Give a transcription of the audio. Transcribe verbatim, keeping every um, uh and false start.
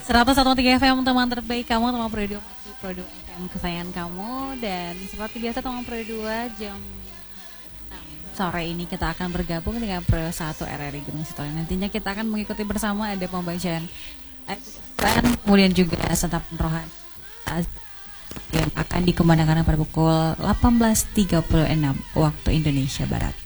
seratus satu koma tiga F M, teman terbaik kamu, teman Pro dua, Pro dua F M kesayangan kamu. Dan seperti biasa teman Pro dua, jam enam sore ini kita akan bergabung dengan Pro satu R R I Gunung Sitoli. Nantinya kita akan mengikuti bersama ada pembacaan ayat, kemudian juga serta penerohan yang akan dikumandangkan pada pukul delapan belas tiga puluh enam waktu Indonesia Barat.